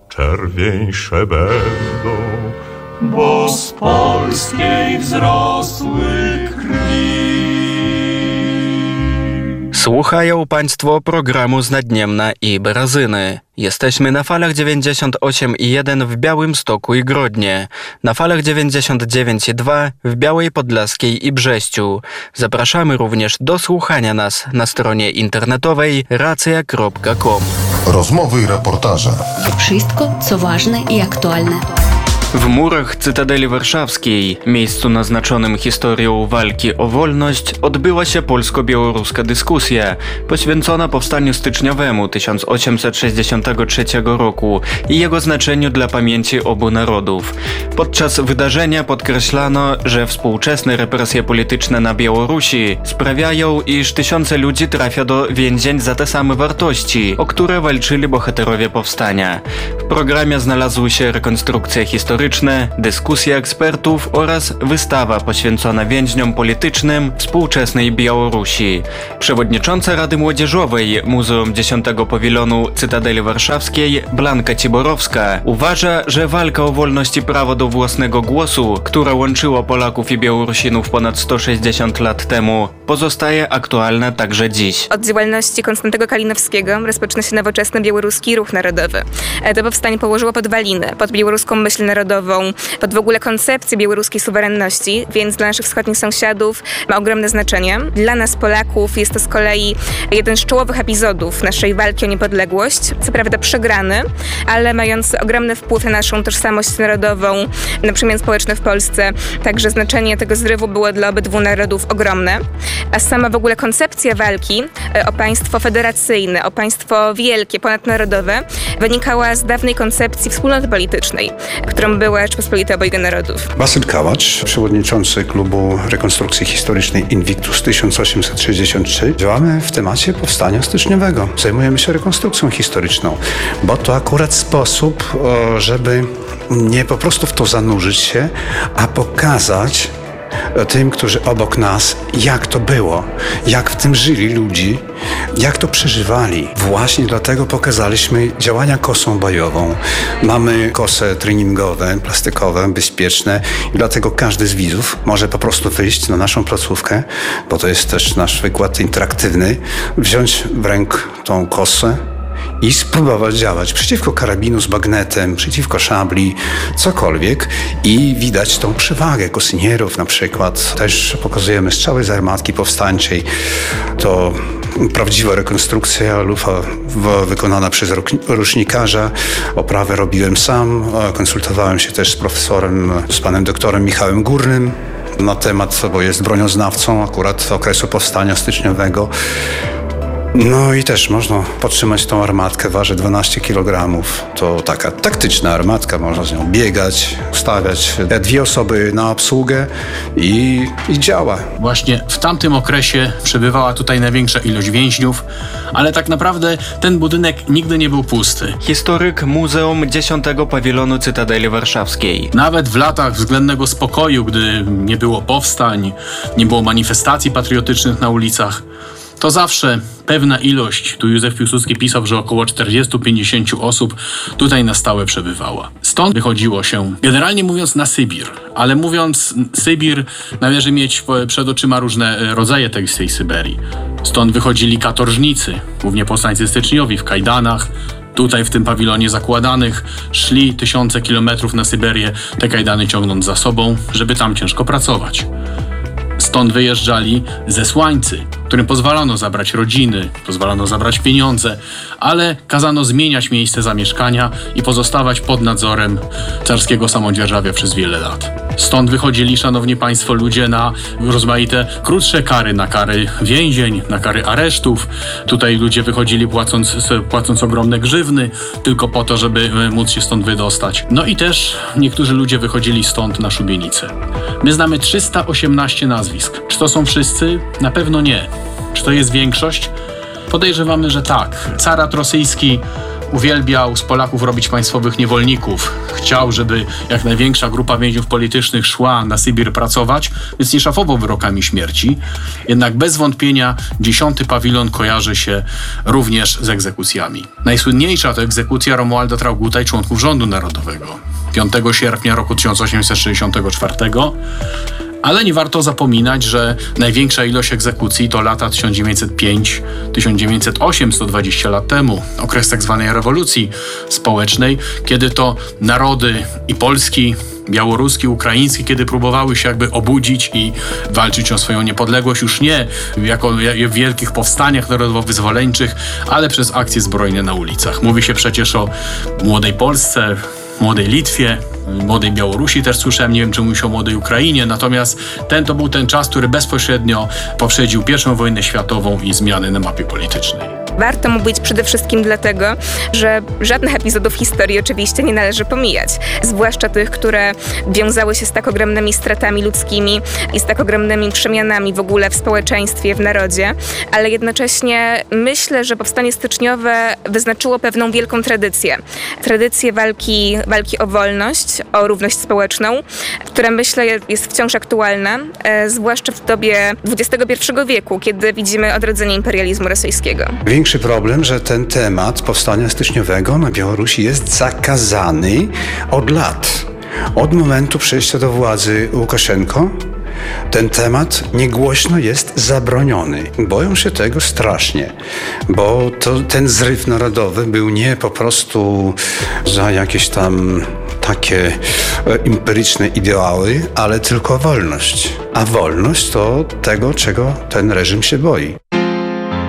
czerwieńsze będą, bo z polskiej wzrosły krwi. Słuchają Państwo programu z Naddniemna i Berazyny. Jesteśmy na falach 98,1 w Białymstoku i Grodnie, na falach 99,2 w Białej Podlaskiej i Brześciu. Zapraszamy również do słuchania nas na stronie internetowej racja.com. Rozmowy i reportaże. Wszystko, co ważne i aktualne. W murach Cytadeli Warszawskiej, miejscu naznaczonym historią walki o wolność, odbyła się polsko-białoruska dyskusja poświęcona powstaniu styczniowemu 1863 roku i jego znaczeniu dla pamięci obu narodów. Podczas wydarzenia podkreślano, że współczesne represje polityczne na Białorusi sprawiają, iż tysiące ludzi trafia do więzień za te same wartości, o które walczyli bohaterowie powstania. W programie znalazły się rekonstrukcja historyczna, dyskusja ekspertów oraz wystawa poświęcona więźniom politycznym współczesnej Białorusi. Przewodnicząca Rady Młodzieżowej Muzeum 10 Pawilonu Cytadeli Warszawskiej Blanka Ciborowska uważa, że walka o wolność i prawo do własnego głosu, która łączyła Polaków i Białorusinów ponad 160 lat temu, pozostaje aktualna także dziś. Od działalności Konstantego Kalinowskiego rozpoczyna się nowoczesny białoruski ruch narodowy. To powstanie położyło podwaliny pod białoruską myśl narodową, pod w ogóle koncepcję białoruskiej suwerenności, więc dla naszych wschodnich sąsiadów ma ogromne znaczenie. Dla nas, Polaków, jest to z kolei jeden z czołowych epizodów naszej walki o niepodległość, co prawda przegrany, ale mający ogromny wpływ na naszą tożsamość narodową, na przemian społeczny w Polsce. Także znaczenie tego zrywu było dla obydwu narodów ogromne. A sama w ogóle koncepcja walki o państwo federacyjne, o państwo wielkie, ponadnarodowe, wynikała z dawnej koncepcji wspólnoty politycznej, którą była Rzeczpospolita Obojga Narodów. Basyl Kałacz, przewodniczący klubu rekonstrukcji historycznej Invictus 1863. Działamy w temacie powstania styczniowego. Zajmujemy się rekonstrukcją historyczną, bo to akurat sposób, żeby nie po prostu w to zanurzyć się, a pokazać tym, którzy obok nas, jak to było, jak w tym żyli ludzi, jak to przeżywali. Właśnie dlatego pokazaliśmy działania kosą bojową. Mamy kosy treningowe, plastikowe, bezpieczne i dlatego każdy z widzów może po prostu wyjść na naszą placówkę, bo to jest też nasz wykład interaktywny, wziąć w rękę tą kosę i spróbować działać przeciwko karabinu z bagnetem, przeciwko szabli, cokolwiek i widać tą przewagę kosynierów na przykład. Też pokazujemy strzały z armatki powstańczej. To prawdziwa rekonstrukcja, lufa wykonana przez rusznikarza. Oprawę robiłem sam, konsultowałem się też z profesorem, z panem doktorem Michałem Górnym na temat, bo jest bronioznawcą akurat okresu powstania styczniowego. No i też można podtrzymać tą armatkę, waży 12 kg. To taka taktyczna armatka, można z nią biegać, ustawiać 2 osoby na obsługę i działa. Właśnie w tamtym okresie przebywała tutaj największa ilość więźniów, ale tak naprawdę ten budynek nigdy nie był pusty. Historyk Muzeum 10 Pawilonu Cytadeli Warszawskiej. Nawet w latach względnego spokoju, gdy nie było powstań, nie było manifestacji patriotycznych na ulicach, to zawsze pewna ilość, tu Józef Piłsudski pisał, że około 40-50 osób tutaj na stałe przebywała. Stąd wychodziło się, generalnie mówiąc, na Sybir. Ale mówiąc Sybir, należy mieć przed oczyma różne rodzaje tej Syberii. Stąd wychodzili katorżnicy, głównie powstańcy styczniowi w kajdanach. Tutaj w tym pawilonie zakładanych szli tysiące kilometrów na Syberię, te kajdany ciągnąc za sobą, żeby tam ciężko pracować. Stąd wyjeżdżali zesłańcy, którym pozwalano zabrać rodziny, pozwalano zabrać pieniądze, ale kazano zmieniać miejsce zamieszkania i pozostawać pod nadzorem carskiego samodzierżawia przez wiele lat. Stąd wychodzili, szanowni państwo, ludzie na rozmaite krótsze kary, na kary więzień, na kary aresztów. Tutaj ludzie wychodzili płacąc ogromne grzywny, tylko po to, żeby móc się stąd wydostać. No i też niektórzy ludzie wychodzili stąd na szubienicę. My znamy 318 nazwisk. Czy to są wszyscy? Na pewno nie. Czy to jest większość? Podejrzewamy, że tak. Carat rosyjski uwielbiał z Polaków robić państwowych niewolników. Chciał, żeby jak największa grupa więźniów politycznych szła na Sybir pracować, więc nie szafował wyrokami śmierci. Jednak bez wątpienia 10. pawilon kojarzy się również z egzekucjami. Najsłynniejsza to egzekucja Romualda Traugutta i członków Rządu Narodowego 5 sierpnia roku 1864. Ale nie warto zapominać, że największa ilość egzekucji to lata 1905-1908, 120 lat temu, okres tak zwanej rewolucji społecznej, kiedy to narody i polski, białoruski, ukraiński, kiedy próbowały się jakby obudzić i walczyć o swoją niepodległość, już nie jako w wielkich powstaniach narodowo-wyzwoleńczych, ale przez akcje zbrojne na ulicach. Mówi się przecież o młodej Polsce, młodej Litwie, młodej Białorusi też słyszałem, nie wiem czy mówi się o młodej Ukrainie, natomiast to był ten czas, który bezpośrednio poprzedził I wojnę światową i zmiany na mapie politycznej. Warto mu być przede wszystkim dlatego, że żadnych epizodów historii oczywiście nie należy pomijać. Zwłaszcza tych, które wiązały się z tak ogromnymi stratami ludzkimi i z tak ogromnymi przemianami w ogóle w społeczeństwie, w narodzie. Ale jednocześnie myślę, że powstanie styczniowe wyznaczyło pewną wielką tradycję. Tradycję walki o wolność, o równość społeczną, która myślę jest wciąż aktualna, zwłaszcza w dobie XXI wieku, kiedy widzimy odrodzenie imperializmu rosyjskiego. Większy problem, że ten temat powstania styczniowego na Białorusi jest zakazany od lat. Od momentu przyjścia do władzy Łukaszenko ten temat niegłośno jest zabroniony. Boją się tego strasznie, bo ten zryw narodowy był nie po prostu za jakieś tam takie empiryczne ideały, ale tylko wolność. A wolność to tego, czego ten reżim się boi.